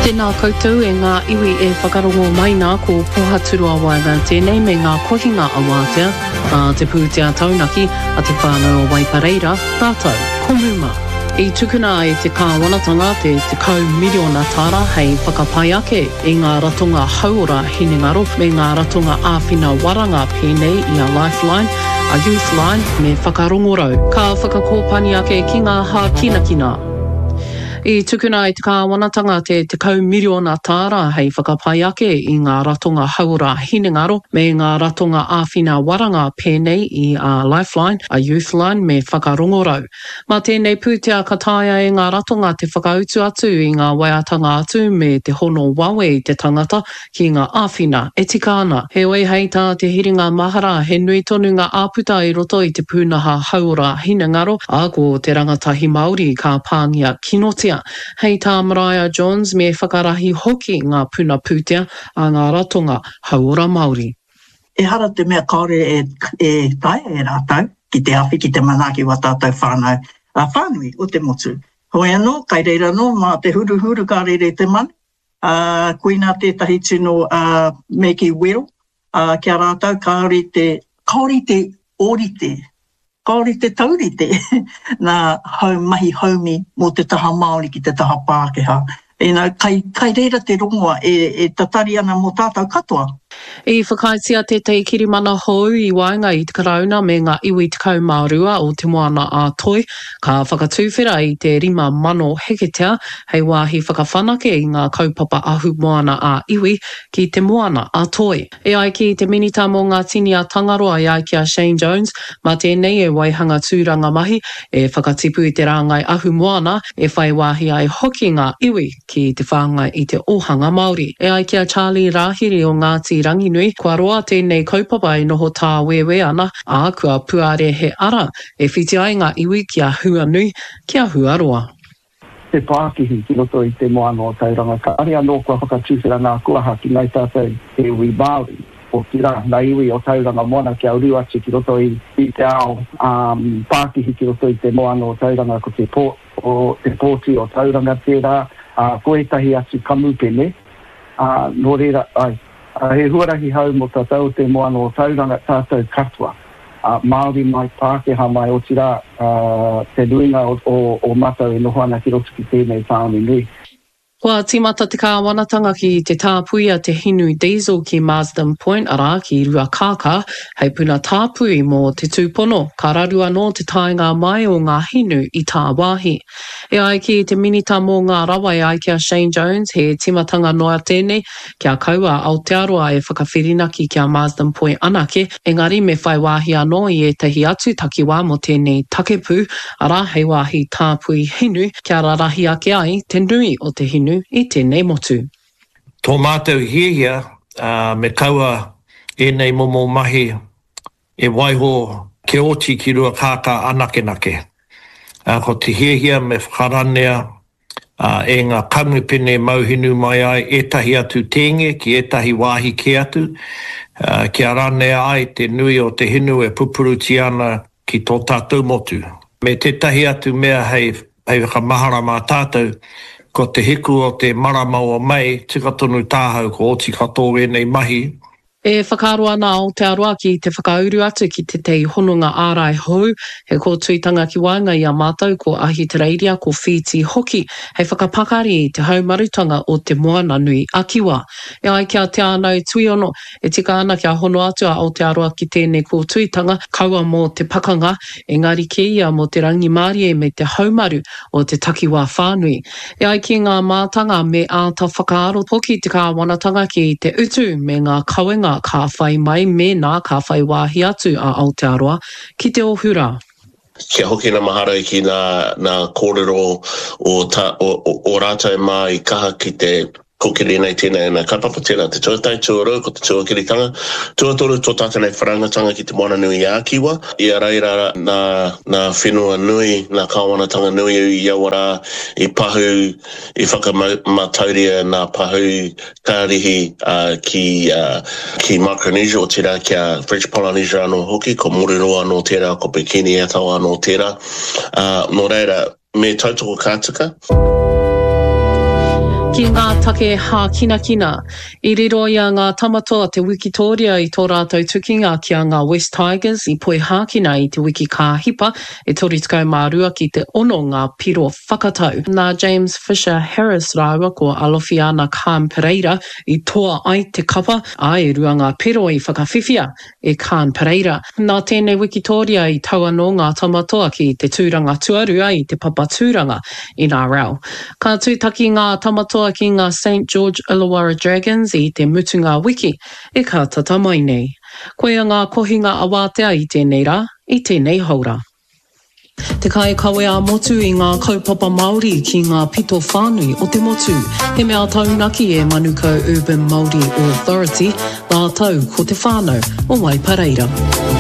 Tēnā koutou e ngā iwi e whakarongo mai nā ko pohaturua waiga tēnei me ngā kohinga a wātea, te pūtea taunaki a te whānau o Waipareira, tātou, komuma. I tukuna e te kāwanatanga te kau miliona tāra hei whakapai ake i ngā ratonga hauora hinengaro me ngā ratonga āwhina waranga pēnei i a Lifeline, a Youthline me whakarongorau. Ka whakakōpani ake ki ngā hā kinakina. I tukuna i te kāwanatanga te kau miliona tāra hei whakapai ake i ngā ratonga hauora hinengaro me ngā ratonga āwhina waranga pēnei i a Lifeline, a Youthline me whakarongorau. Mā tēnei pūtea kataia e ngā ratonga te whakautu atu i ngā waiatanga atu me te hono wawe i te tangata ki ngā āwhina e tika ana. He oi hei tā te hiringa mahara he nui tonu ngā āputa i roto i te pūnaha hauora hinengaro a ko te rangatahi Māori ka pāngia kinotia. Hei tā Mariah Jones me whakarahi hoki ngā puna pūtea a ngā ratonga hauora Māori. E hara te mea kaore e tae e rātau, ki te awhi, ki te manaki wa tātou whānau. Whānui o te motu. Hoi anō, kai reira no, mā te huru ka reire te mani. Koina tētahi tino Meki Wero, kia rātau, kaori te orite. Kaori te taurite, nā mahi haumi mō te taha Māori ki te taha Pākehā. Kai reira te rongoa e tatari ana mō tātou katoa. I whakaitia tētai kirimana hou i wainga i te karauna me ngā iwi te kau Mārua o te moana a toi, ka whakatūwhera i te 5 mano heketea hei wāhi whakawhanake i ngā kaupapa ahu moana a iwi ki te moana a toi. E ai ki te minita mō ngā tini a Tangaroa i ai ki a Shane Jones, mā tēnei e waihanga tūranga mahi e whakatipu i te rāngai ahu moana e whai wāhi ai hoki ngā iwi ki te whāngai i te ohanga Māori. E ai ki a Charlie Rahiri o Ngāti Ranginui, kua roa tēnei kaupapa i noho tā wewe ana, a kua puare he ara, e whiti ai ngā iwi kia hua nui, kia hua roa. Te Pākihi ki roto i te moana o tauranga, ka ari anō kua whakatūwhera ngā kuaha ki ngai tātou te iwi Māori, o tira ngā iwi o tauranga moana kia uru atu ki roto i te ao, Pākihi ki roto i te moana o tauranga ko te pōti o tauranga tērā, koetahi atu kamupene, nō reira, he huarahi hau mo tātou te moana o tauranga tātou katoa. Māori mai Pākehā mai o tira te nuinga o matau e noho ana ki roto ki tēnei tāone nui. Kua timata te kāwanatanga ki te tāpuia te hinu diesel ki Marsden Point ara ki Ruakaka, hei puna tāpui mō te tūpono, ka rarua no te tainga mai o ngā hinu i tā wāhi. E ai ki te minita mō ngā rawa e ai ki a Shane Jones, he timatanga noa tēnei, kia kaua Aotearoa e whakawhirinaki ki a Marsden Point anake, engari me whai wāhi anō i e tehi atu takiwā mo tēnei takepu, ara hei wāhi tāpui hinu, kia rarahi ake ai te nui o te hinu i tēnei motu. Tō mātou hia me kaua e nei momo mahi e waiho ke oti ki Ruakaka anake. Ko te hia me whakaranea e ngā kamupene mauhinu mai ai etahi atu tenge ki etahi wāhi ke atu. Kia ranea ai te nui o te hinu e pupuruti ana ki tō tātou motu. Me tētahi atu mea hei whakamahara mā tātou, ko te hiku o te marama o mai, tika tonu tāhau ko oti katoa e nei mahi. E whakaroa nā Aotearoa ki te whakauru atu ki te tei honunga ārai hou, he kōtuitanga ki wainga i a mātou ko ahi te reiria ko whiti hoki, hei whakapakari i te haumarutanga o te moana nui akiwa. E ai kia te anau tuiono, e tika ana kia hono atu a Aotearoa ki tēnei kōtuitanga, kaua mō te pakanga, engari ki ia mō te rangi Māori me te haumaru o te takiwā whānui. E ai ki ngā mātanga me āta whakaaro hoki te kāwanatanga ki te utu me ngā kawenga ka whai mai me nā ka whai wāhi atu a Aotearoa ki te ohura. Kia hoki na mahara ki nā kōrero o rātai mā i kaha ki te kokiri nei tēnei nā kaipapa tēnā te tuatai tuarau ko te tuakiritanga. Tuatoru tō tātanei wharangatanga ki te moana nui a Kiwa. Ia reira nā whenua nui, nā kāwanatanga nui i Iawara, i pahu, i whakamatauria nā pahu kārihi ki Micronesia o tērā kia French Polynesia anō hoki, ko Moriroa anō tērā, ko Bikini Atoll anō tērā. Nō reira, me tautoko kātika. Ki ngā take hā kina kina, I riro ia ngā tamatoa te Wikitoria I tō rātou tukinga ki a ngā West Tigers I poe hākina I te wiki kāhipa e tori tukau mārua ki te ono ngā piro whakatau. Nā James Fisher Harris rāua ko alofi ana Khan Pereira I toa ai te kapa a e rua ngā piro I whakawhiwhia e Khan Pereira. Nā tēnei Wikitoria I tau anō ngā tamatoa ki te tūranga tuarua I te papa tūranga NRL. Ka tūtaki ngā tamatoa ki ngā St. George Illawarra Dragons I te mutunga wiki e ka tata mai nei. Koe a ngā kohinga awātea I tēnei rā, I tēnei haura. Te kai kawe a motu I ngā kaupapa Māori ki ngā pito whānui o te motu. He mea taunaki e Manukau Urban Māori Authority, nā tau ko te whānau o Waipareira.